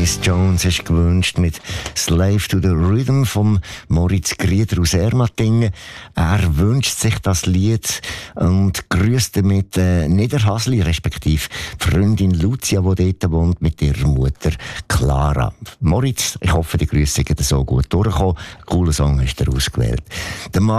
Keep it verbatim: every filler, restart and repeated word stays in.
Dennis Jones ist gewünscht mit Slave to the Rhythm vom Moritz Grieder aus Ermatingen. Er wünscht sich das Lied und grüßt damit äh, Niederhasli, respektive Freundin Lucia, die dort wohnt, mit ihrer Mutter Clara. Moritz, ich hoffe, die Grüße sind so gut durchgekommen. Cooler Song hast du ausgewählt. Der